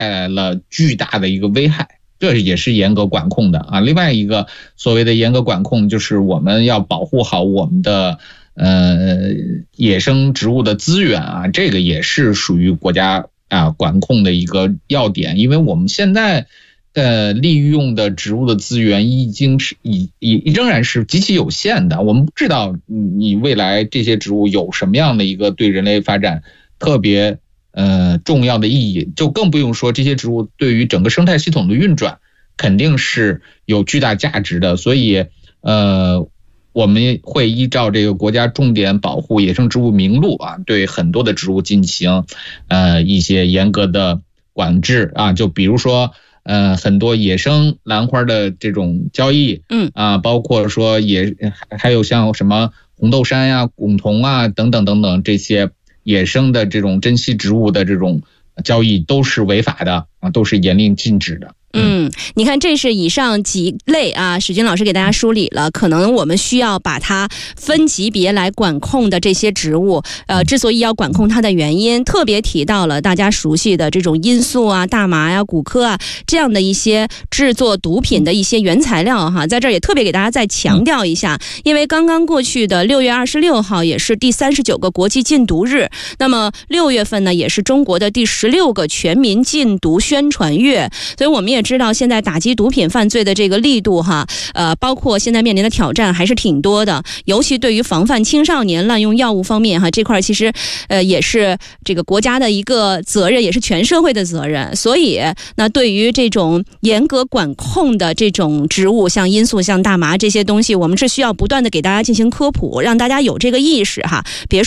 带来了巨大的一个危害，这也是严格管控的啊。另外一个所谓的严格管控，就是我们要保护好我们的野生植物的资源啊，这个也是属于国家管控的一个要点。因为我们现在利用的植物的资源仍然是极其有限的，我们不知道你未来这些植物有什么样的一个对人类发展特别重要的意义，就更不用说这些植物对于整个生态系统的运转肯定是有巨大价值的。所以我们会依照这个国家重点保护野生植物名录啊，对很多的植物进行一些严格的管制啊，就比如说很多野生兰花的这种交易，包括说还有像什么红豆杉呀、拱桐啊等等等等这些野生的这种珍稀植物的这种交易都是违法的啊，都是严令禁止的。 你看这是以上几类啊，史军老师给大家梳理了可能我们需要把它分级别来管控的这些植物，之所以要管控它的原因，特别提到了大家熟悉的这种罂粟啊、大麻呀、古柯啊这样的一些制作毒品的一些原材料哈，在这儿也特别给大家再强调一下，因为刚刚过去的6月26号也是第39个国际禁毒日，那么6月份呢也是中国的第16个全民禁毒宣传月，所以我们也知道现在打击毒品犯罪的这个力度哈，包括现在面临的挑战还是挺多的，尤其对于防范青少年滥用药物方面哈，这块其实也是这个国家的一个责任，也是全社会的责任。所以那对于这种严格管控的这种植物，像罂粟、像大麻这些东西，我们是需要不断的给大家进行科普，让大家有这个意识哈，别